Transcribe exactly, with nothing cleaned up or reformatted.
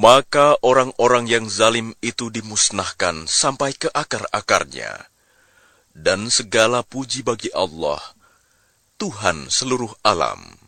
Maka orang-orang yang zalim itu dimusnahkan sampai ke akar-akarnya. Dan segala puji bagi Allah, Tuhan seluruh alam.